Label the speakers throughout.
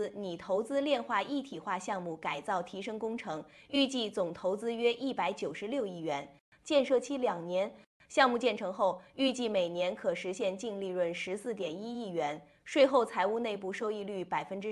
Speaker 1: 司拟投资炼化一体化项目改造提升工程，预计总投资约196亿元，建设期2年。项目建成后，预计每年可实现净利润14.1亿元，税后财务内部收益率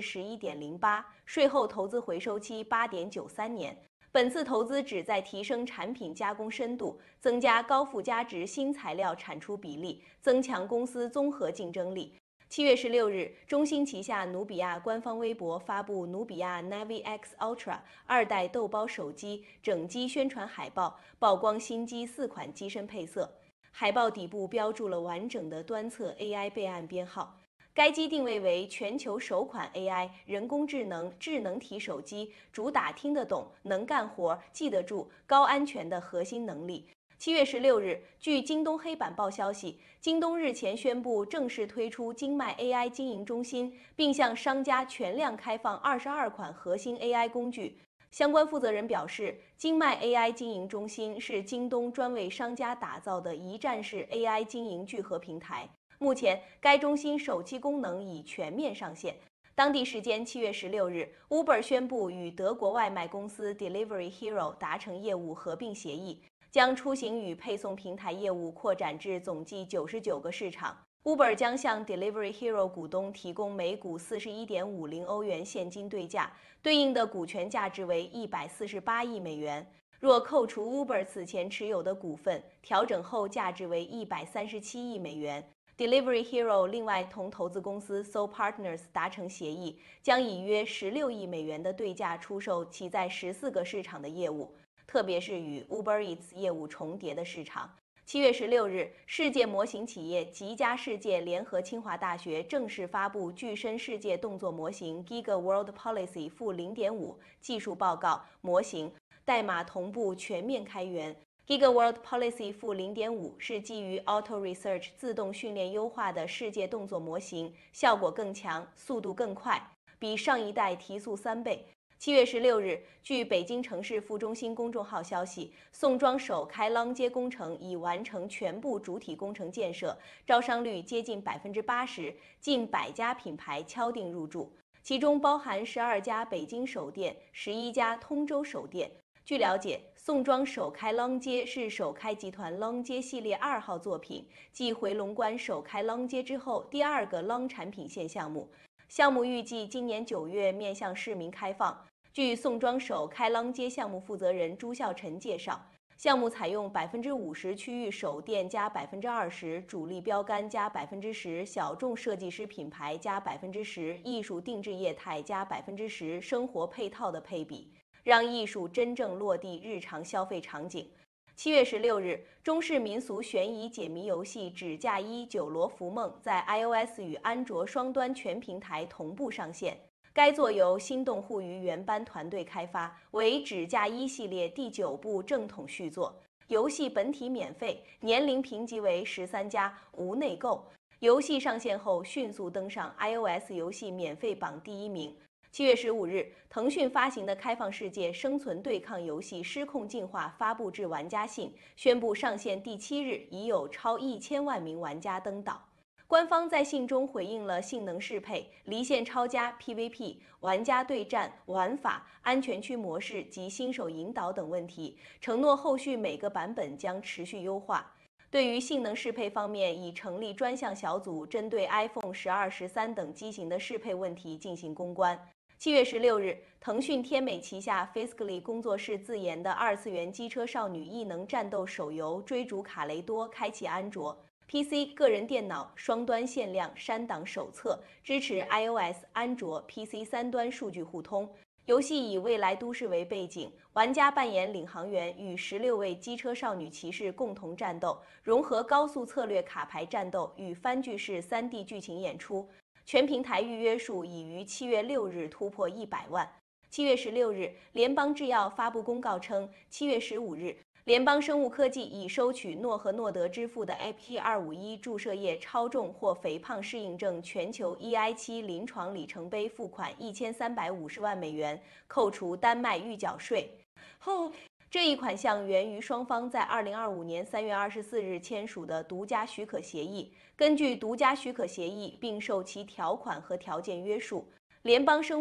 Speaker 1: 11.08%，税后投资回收期8.93年。本次投资旨在提升产品加工深度，增加高附加值新材料产出比例，增强公司综合竞争力。7月16日，中兴旗下努比亚官方微博发布努比亚 Navi X Ultra 2代豆包手机整机宣传海报，曝光新机4款机身配色。海报底部标注了完整的端侧 AI 备案编号。该机定位为全球首款 AI 人工智能智能体手机，主打听得懂、能干活、记得住、高安全的核心能力。7月16日，据京东黑板报消息，京东日前宣布正式推出京迈 AI 经营中心，并向商家全量开放22款核心 AI 工具。相关负责人表示，京迈 AI 经营中心是京东专为商家打造的一站式 AI 经营聚合平台。目前，该中心首期功能已全面上线。当地时间7月16日 ，Uber 宣布与德国外卖公司 Delivery Hero 达成业务合并协议，将出行与配送平台业务扩展至总计99个市场。Uber 将向 Delivery Hero 股东提供每股41.50欧元现金对价，对应的股权价值为148亿美元。若扣除 Uber 此前持有的股份，调整后价值为137亿美元。Delivery Hero 另外同投资公司 Soul Partners 达成协议，将以约16亿美元的对价出售其在14个市场的业务，特别是与 Uber Eats 业务重叠的市场。7月16日，世界模型企业吉家世界联合清华大学正式发布具身世界动作模型 Giga World Policy -0.5 技术报告模型，代码同步全面开源。Giga World Policy -0.5 是基于 Auto Research 自动训练优化的世界动作模型，效果更强，速度更快，比上一代提速3倍。7月16日，据北京城市副中心公众号消息，宋庄首开浪街工程已完成全部主体工程建设，招商率接近80%，近100家品牌敲定入驻，其中包含12家北京首店、11家通州首店。据了解，宋庄首开浪街是首开集团浪街系列2号作品，继回龙观首开浪街之后第2个浪产品线项目。项目预计今年9月面向市民开放。据宋庄首开浪街项目负责人朱孝臣介绍，项目采用50%区域首店加20%主力标杆加10%小众设计师品牌加10%艺术定制业态加10%生活配套的配比，让艺术真正落地日常消费场景。7月16日，中式民俗悬疑解谜游戏《纸嫁衣酒罗浮梦》在 iOS 与安卓双端全平台同步上线。该作由心动互娱原班团队开发，为纸嫁衣系列第9部正统续作。游戏本体免费，年龄评级为13+，无内购。游戏上线后迅速登上 iOS 游戏免费榜第1名。7月15日，腾讯发行的开放世界生存对抗游戏《失控进化》发布至玩家信，宣布上线第7日已有超1000万名玩家登岛。官方在信中回应了性能适配、离线超加 PVP、玩家对战、玩法、安全区模式及新手引导等问题，承诺后续每个版本将持续优化。对于性能适配方面，已成立专项小组，针对 iPhone 12、13等机型的适配问题进行攻关。7月16日，腾讯天美旗下 Fiscally 工作室自研的2次元机车少女异能战斗手游《追逐卡雷多》开启安卓、PC 个人电脑双端限量删档手册，支持 iOS、安卓、PC 3端数据互通。游戏以未来都市为背景，玩家扮演领航员，与16位机车少女骑士共同战斗，融合高速策略卡牌战斗与番剧式3D 剧情演出。全平台预约数已于7月6日突破100万。7月16日，联邦制药发布公告称，7月15日，联邦生物科技已收取诺和诺德支付的 AP251 注射液超重或肥胖适应症全球 EI7 临床里程碑付款1350万美元，扣除丹麦预缴税后。这一款项源于双方在2025年3月24日签署的独家许可协议。根据独家许可协议，并受其条款和条件约束，联邦生